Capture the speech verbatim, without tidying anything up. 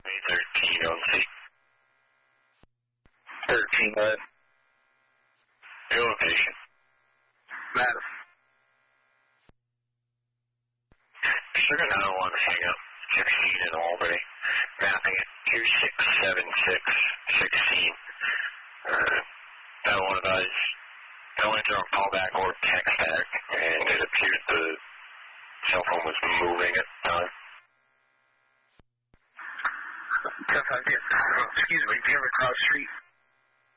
thirteen on C. thirteen, what? Your location. Madam. Sugar nine one, hang up. sixteen in Albany. Mapping at two six seven six sixteen. Uh, that one of those, I went through a callback or text back, and it appeared the cell phone was moving at the time. Excuse me, do you have a cross street?